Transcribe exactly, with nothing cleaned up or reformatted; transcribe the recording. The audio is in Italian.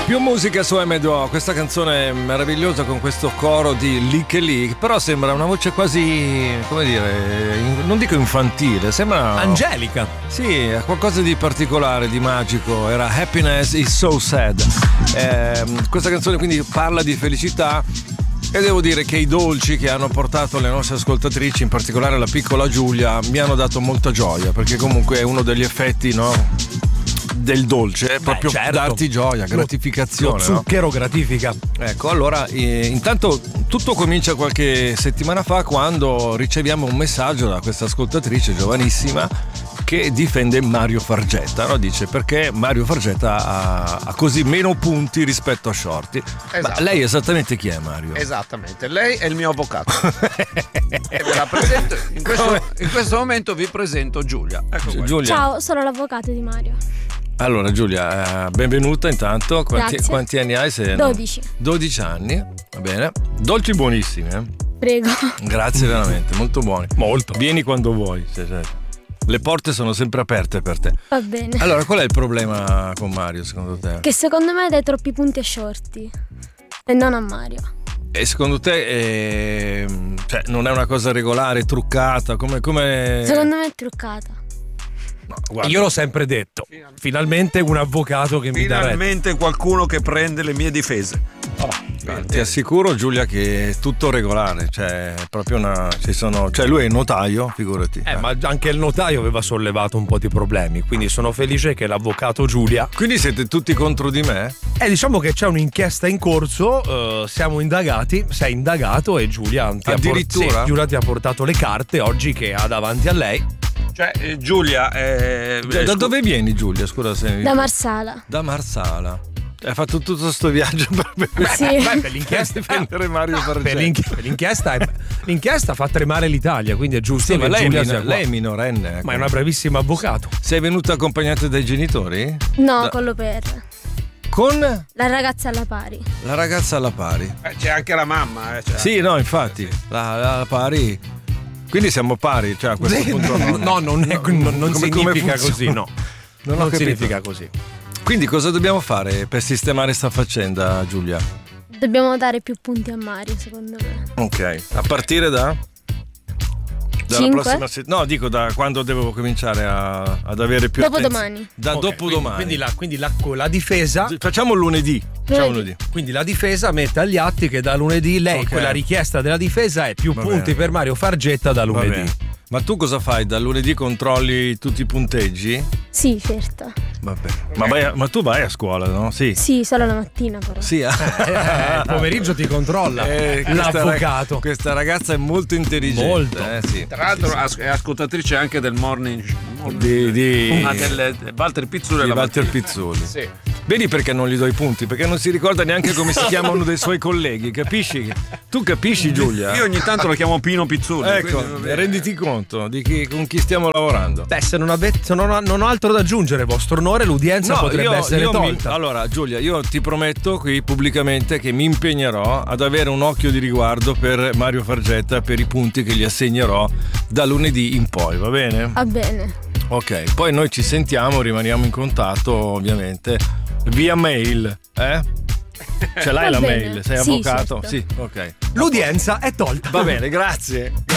Più musica su emme due o, questa canzone meravigliosa con questo coro di Lick e Lick, però sembra una voce quasi, come dire, non dico infantile, sembra angelica. Sì, ha qualcosa di particolare, di magico. Era Happiness is so sad. Eh, questa canzone quindi parla di felicità. E devo dire che i dolci che hanno portato le nostre ascoltatrici, in particolare la piccola Giulia, mi hanno dato molta gioia, perché comunque è uno degli effetti, no, del dolce, è proprio Beh, certo. darti gioia, gratificazione. Lo zucchero, no? Gratifica. Ecco, allora eh, intanto tutto comincia qualche settimana fa, quando riceviamo un messaggio da questa ascoltatrice giovanissima che difende Mario Fargetta, no? Dice perché Mario Fargetta ha, ha così meno punti rispetto a Shorty. Esatto. Ma lei esattamente chi è, Mario? Esattamente, lei è il mio avvocato. E ve la presento, in, questo, in questo momento vi presento Giulia. Ecco Giulia. Ciao, sono l'avvocato di Mario. Allora Giulia, eh, benvenuta intanto. Quanti, Grazie. quanti anni hai? Se dodici. dodici anni, va bene. Dolci buonissimi, eh? Prego. Grazie veramente, molto buoni. Molto. Vieni quando vuoi. Se, se. Le porte sono sempre aperte per te. Va bene. Allora, qual è il problema con Mario secondo te? Che secondo me dai troppi punti a Shorty e non a Mario. E secondo te eh, cioè, non è una cosa regolare, truccata? Come, come... Secondo me è truccata. No, guarda. Io l'ho sempre detto. Finalmente un avvocato che mi dà retta. Finalmente qualcuno che prende le mie difese. Ti assicuro, Giulia, che è tutto regolare, cioè proprio una. Ci sono. Cioè, lui è notaio, figurati. Eh, ma anche il notaio aveva sollevato un po' di problemi, quindi sono felice che l'avvocato Giulia. Quindi siete tutti contro di me? Eh, diciamo che c'è un'inchiesta in corso, eh, siamo indagati, sei indagato e Giulia ti Addirittura? ha por- sì, Giulia ti ha portato le carte oggi che ha davanti a lei. Cioè, eh, Giulia, eh, Da, da scu- dove vieni, Giulia? Scusa se. Da Marsala. Da Marsala. Hai fatto tutto sto viaggio per, per, Sì. Beh, per l'inchiesta difendere Mario Fargetta. per l'inchi- per l'inchiesta, è- l'inchiesta fa tremare l'Italia, quindi è giusto Sì, che ma lei, è Giulia mino- sia qua. lei è minorenne. Ecco. Ma è una bravissima avvocato. Sei venuta accompagnata dai genitori? No, Da- con l'au pair. Con La ragazza alla pari. la ragazza alla pari. eh, c'è anche la mamma. Eh, cioè. Sì, no, infatti, la, la pari. Quindi siamo pari, cioè a questo Sì, punto no, no, non, è- non- non come- come significa funziona? così, no. Non ho Non capito. significa così. Quindi cosa dobbiamo fare per sistemare sta faccenda, Giulia? Dobbiamo dare più punti a Mario, secondo me. Ok, a partire da? Dalla Cinque? prossima settimana? No, dico da quando devo cominciare a, ad avere più attenzione. Dopodomani. Da Ok, dopodomani. Quindi, quindi, la, quindi la, la difesa. Facciamo lunedì. Facciamo Lunedì. lunedì. Quindi la difesa mette agli atti che da lunedì lei, Ok. quella richiesta della difesa è più Va punti bene. per Mario Fargetta da Va lunedì. bene. Ma tu cosa fai? Da lunedì controlli tutti i punteggi? Sì, certo. Vabbè. Ma, vai a- ma tu vai a scuola, no? Sì. Sì, solo la mattina però. Sì, Eh, il pomeriggio ti controlla Eh, questa l'avvocato. rag- questa ragazza è molto intelligente. Molto. Eh, sì. Tra l'altro as- è ascoltatrice anche del morning, morning Di- di- ah, del, del Walter Pizzulli Di la Walter mattina. Pizzulli. Sì. Vedi perché non gli do i punti? Perché non si ricorda neanche come si chiama uno dei suoi colleghi, capisci? Tu capisci, Giulia? Io ogni tanto lo chiamo Pino Pizzulli. Ecco, quindi va bene. renditi conto di chi, con chi stiamo lavorando. Beh, se non, avete, se non, ho, non ho altro da aggiungere, vostro onore, l'udienza potrebbe essere io mi- tolta. allora, Giulia, io ti prometto qui pubblicamente che mi impegnerò ad avere un occhio di riguardo per Mario Fargetta, per i punti che gli assegnerò da lunedì in poi, va bene? Va bene. Ok, poi noi ci sentiamo, rimaniamo in contatto ovviamente via mail, eh? Ce l'hai Va la bene. mail? Sei Sì, avvocato? certo. Sì, ok. L'udienza è tolta. Va bene, grazie.